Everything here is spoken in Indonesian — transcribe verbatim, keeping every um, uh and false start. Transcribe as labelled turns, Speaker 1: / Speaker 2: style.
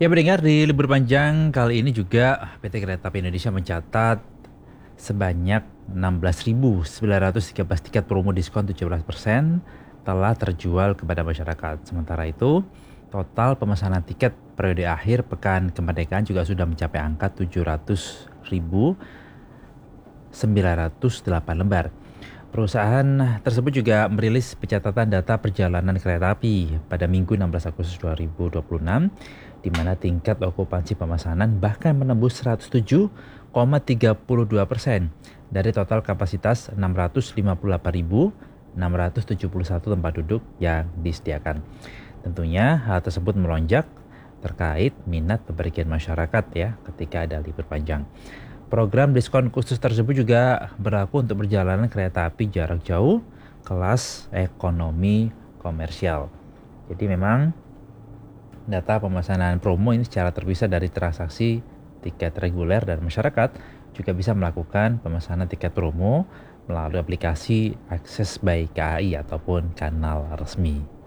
Speaker 1: Ya pendengar, di libur panjang kali ini juga P T Kereta Api Indonesia mencatat sebanyak enam belas ribu sembilan ratus tiga belas tiket promo diskon tujuh belas persen telah terjual kepada masyarakat. Sementara itu, total pemesanan tiket periode akhir Pekan Kemerdekaan juga sudah mencapai angka tujuh ratus ribu sembilan ratus delapan lembar. Perusahaan tersebut juga merilis pencatatan data perjalanan kereta api pada Minggu enam belas Agustus dua ribu dua puluh enam, di mana tingkat okupansi pemesanan bahkan menembus seratus tujuh koma tiga dua persen dari total kapasitas enam ratus lima puluh delapan ribu enam ratus tujuh puluh satu tempat duduk yang disediakan. Tentunya hal tersebut melonjak terkait minat bepergian masyarakat ya ketika ada libur panjang. Program diskon khusus tersebut juga berlaku untuk perjalanan kereta api jarak jauh kelas ekonomi komersial. Jadi memang data pemesanan promo ini secara terpisah dari transaksi tiket reguler, dan masyarakat juga bisa melakukan pemesanan tiket promo melalui aplikasi Akses by K A I ataupun kanal resmi.